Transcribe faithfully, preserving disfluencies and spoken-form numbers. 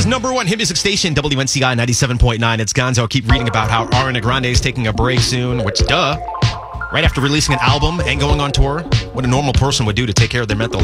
America's number one hit music station, W N C I ninety-seven point nine. It's Gonzo. I keep reading about how Ariana Grande is taking a break soon, which, duh. Right after releasing an album and going on tour, what a normal person would do to take care of their mental health.